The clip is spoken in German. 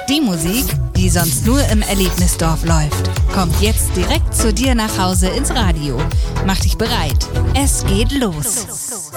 Die Musik, die sonst nur im Erlebnisdorf läuft, kommt jetzt direkt zu dir nach Hause ins Radio. Mach dich bereit. Es geht los.